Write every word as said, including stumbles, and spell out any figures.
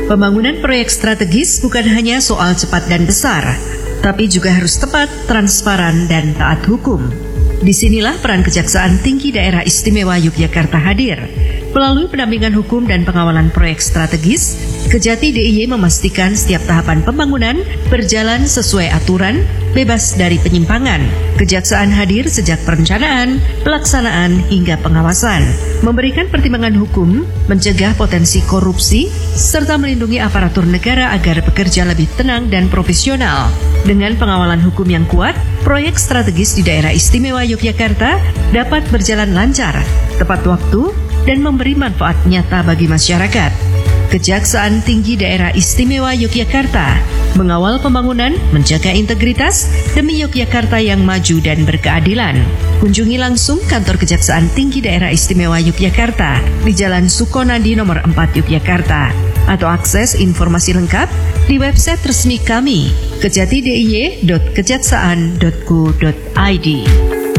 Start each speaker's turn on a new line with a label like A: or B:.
A: Pembangunan proyek strategis bukan hanya soal cepat dan besar, tapi juga harus tepat, transparan, dan taat hukum. Disinilah peran Kejaksaan Tinggi Daerah Istimewa Yogyakarta hadir. Melalui pendampingan hukum dan pengawalan proyek strategis, Kejati D I Y memastikan setiap tahapan pembangunan berjalan sesuai aturan, bebas dari penyimpangan. Kejaksaan hadir sejak perencanaan, pelaksanaan, hingga pengawasan, memberikan pertimbangan hukum, mencegah potensi korupsi, serta melindungi aparatur negara agar bekerja lebih tenang dan profesional. Dengan pengawalan hukum yang kuat, proyek strategis di Daerah Istimewa Yogyakarta dapat berjalan lancar, tepat waktu, dan memberi manfaat nyata bagi masyarakat. Kejaksaan Tinggi Daerah Istimewa Yogyakarta mengawal pembangunan, menjaga integritas demi Yogyakarta yang maju dan berkeadilan. Kunjungi langsung kantor Kejaksaan Tinggi Daerah Istimewa Yogyakarta di Jalan Sukonadi nomor empat Yogyakarta, atau akses informasi lengkap di website resmi kami kejati d i y dot kejaksaan dot go dot i d.